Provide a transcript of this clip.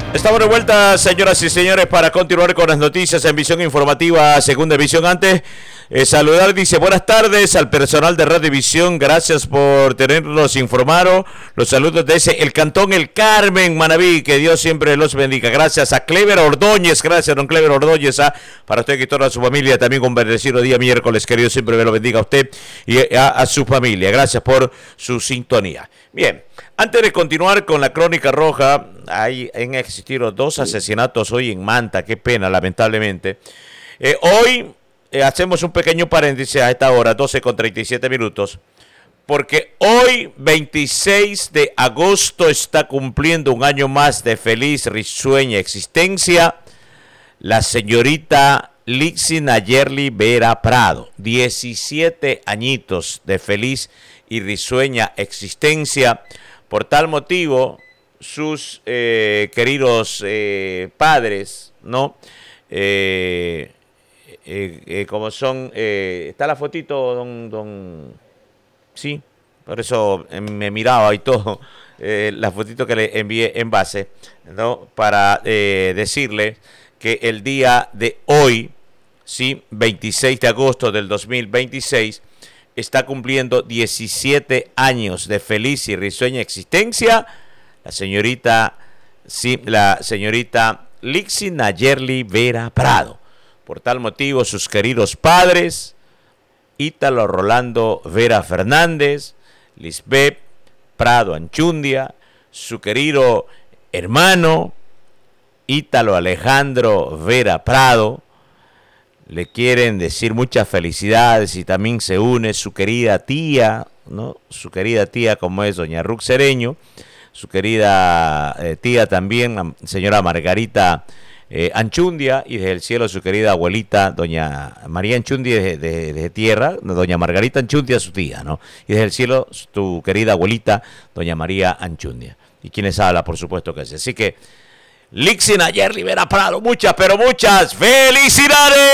Estamos de vuelta, señoras y señores, para continuar con las noticias en Visión Informativa, Segunda Visión. Antes, saludar, dice, buenas tardes al personal de Radio Visión, gracias por tenernos informado. Los saludos desde el Cantón El Carmen, Manabí, que Dios siempre los bendiga. Gracias a Clever Ordóñez, gracias don Clever Ordóñez, para usted y toda su familia, también un bendecido día miércoles, que Dios siempre me lo bendiga a usted y a su familia. Gracias por su sintonía. Bien, antes de continuar con la crónica roja, han existido 2 asesinatos hoy en Manta, qué pena, lamentablemente. Hoy hacemos un pequeño paréntesis a esta hora, 12:37, porque hoy, 26 de agosto, está cumpliendo un año más de feliz, risueña existencia la señorita Lixi Nayerli Vera Prado. 17 añitos de feliz y risueña existencia. Por tal motivo, sus queridos padres, ¿no? Como son, está la fotito, don, sí, por eso me miraba y todo, la fotito que le envié en base, ¿no? Para decirle que el día de hoy, sí, 26 de agosto del 2026, está cumpliendo 17 años de feliz y risueña existencia la señorita Lixi Nayerli Vera Prado. Por tal motivo, sus queridos padres, Ítalo Rolando Vera Fernández, Lisbeth Prado Anchundia, su querido hermano, Ítalo Alejandro Vera Prado, le quieren decir muchas felicidades, y también se une su querida tía, ¿no? Su querida tía, como es doña Ruth Cereño, su querida tía también, la señora Margarita Anchundia, y desde el cielo su querida abuelita, doña María Anchundia de tierra, doña Margarita Anchundia, su tía, ¿no? Y desde el cielo tu querida abuelita, doña María Anchundia. Y quienes habla, por supuesto que es. Así que, Lixi Nayerli Vera Prado, muchas, pero muchas felicidades.